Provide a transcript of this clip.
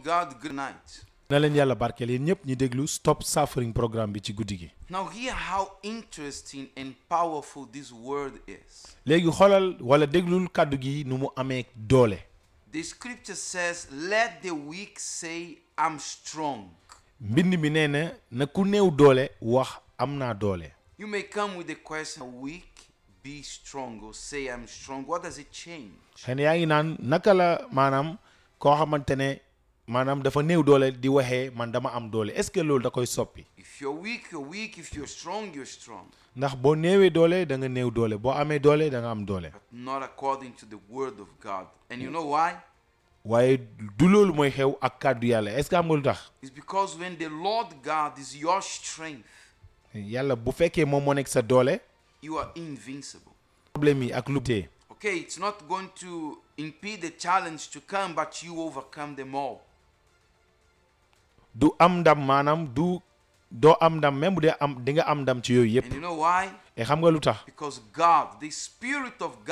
God good night. na leen yàlla barkeel yéen ñëpp ñi déglu Stop Suffering programme bi ci guddi gi. Now hear how interesting and powerful this word is. léegi xoolal wala déglul kàddu gi nu mu amee doole. The scripture says, let the weak say, I'm strong. mbind mi nee na ku néew doole wax am naa doole. You may come with the question, weak, be strong, or say I'm strong. What does it change? xëy na yaa ngi naan naka la maanaam koo xamante ne maanaam dafa néew doole di waxee man dama am doole est-ce que loolu da koy soppi. If you're weak, you're weak. If you're strong, you're strong. ndax boo néewee doole da nga néew doole boo amee doole da nga am doole. But not according to the word of God. And you know why? waaye du loolu mooy xew ak kàddu yàlla est-ce que am nga lu tax. It's because when the Lord God is your strength, yàlla bu fekkee moom moo nekk sa doole. you are invincible. problème yi ak lu tee. Okay, it's not going to impede the challenge to come, but you overcome them all. du am ndam maanaam doo am ndam même bu dee am di nga am ndam ci yooyu yëpp. And you know why? et xam nga lu tax. Because God, the Spirit of God,